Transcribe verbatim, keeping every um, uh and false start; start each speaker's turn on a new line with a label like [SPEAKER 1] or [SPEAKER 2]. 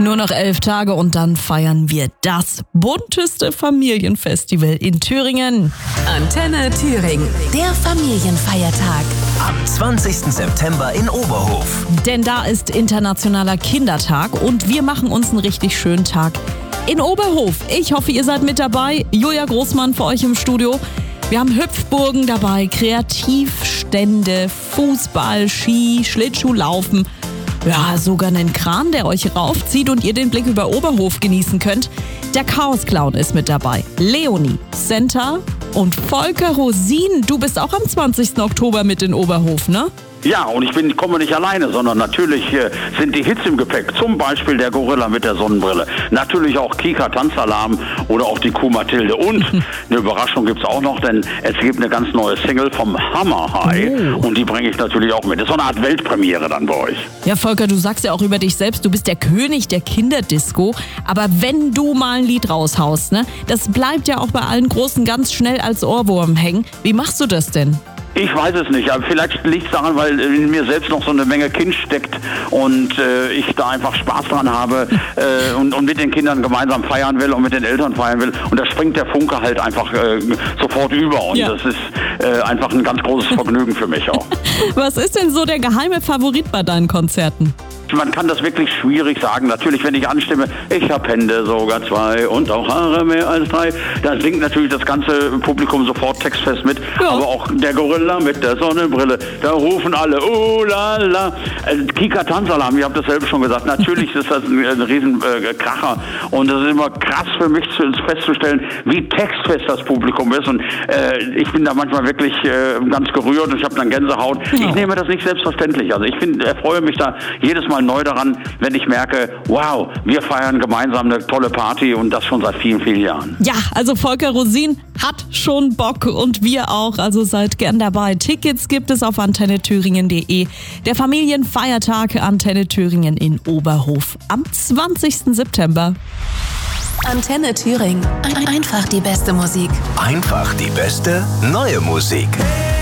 [SPEAKER 1] Nur noch elf Tage und dann feiern wir das bunteste Familienfestival in Thüringen.
[SPEAKER 2] Antenne Thüringen, der Familienfeiertag.
[SPEAKER 3] Am zwanzigsten September in Oberhof.
[SPEAKER 1] Denn da ist Internationaler Kindertag und wir machen uns einen richtig schönen Tag in Oberhof. Ich hoffe, ihr seid mit dabei. Julia Großmann für euch im Studio. Wir haben Hüpfburgen dabei, Kreativstände, Fußball, Ski, Schlittschuhlaufen. Ja, sogar einen Kran, der euch raufzieht und ihr den Blick über Oberhof genießen könnt. Der Chaos-Clown ist mit dabei. Leonie, Senta und Volker Rosin. Du bist auch am zwanzigsten Oktober mit in Oberhof, ne?
[SPEAKER 4] Ja, und ich bin, komme nicht alleine, sondern natürlich äh, sind die Hits im Gepäck. Zum Beispiel der Gorilla mit der Sonnenbrille. Natürlich auch Kika Tanzalarm oder auch die Kuh Mathilde. Und eine Überraschung gibt's auch noch, denn es gibt eine ganz neue Single vom Hammer High. Oh. Und die bringe ich natürlich auch mit. Das ist so eine Art Weltpremiere dann bei euch.
[SPEAKER 1] Ja, Volker, du sagst ja auch über dich selbst, du bist der König der Kinderdisco. Aber wenn du mal ein Lied raushaust, ne, das bleibt ja auch bei allen Großen ganz schnell als Ohrwurm hängen. Wie machst du das denn?
[SPEAKER 4] Ich weiß es nicht, aber vielleicht liegt es daran, weil in mir selbst noch so eine Menge Kind steckt und äh, ich da einfach Spaß dran habe äh, und, und mit den Kindern gemeinsam feiern will und mit den Eltern feiern will. Und da springt der Funke halt einfach äh, sofort über und ja. Das ist äh, einfach ein ganz großes Vergnügen für mich auch.
[SPEAKER 1] Was ist denn so der geheime Favorit bei deinen Konzerten?
[SPEAKER 4] Man kann das wirklich schwierig sagen. Natürlich, wenn ich anstimme, ich hab Hände sogar zwei und auch Haare mehr als drei, dann singt natürlich das ganze Publikum sofort textfest mit. Ja. Aber auch der Gorilla mit der Sonnenbrille, da rufen alle, oh la la. Also, Kika Tanzalarm, ihr habt das selbst schon gesagt, natürlich ist das ein, ein riesen äh, Kracher. Und das ist immer krass für mich zu, festzustellen, wie textfest das Publikum ist. Und äh, ich bin da manchmal wirklich äh, ganz gerührt und ich habe dann Gänsehaut. Ja. Ich nehme das nicht selbstverständlich. Also ich find, erfreue mich da jedes Mal neu daran, wenn ich merke, wow, wir feiern gemeinsam eine tolle Party und das schon seit vielen, vielen Jahren.
[SPEAKER 1] Ja, also Volker Rosin hat schon Bock und wir auch, also seid gern dabei. Tickets gibt es auf antenne thüringen punkt de. Der Familienfeiertag Antenne Thüringen in Oberhof am zwanzigsten September.
[SPEAKER 2] Antenne Thüringen. Einfach die beste Musik.
[SPEAKER 3] Einfach die beste neue Musik.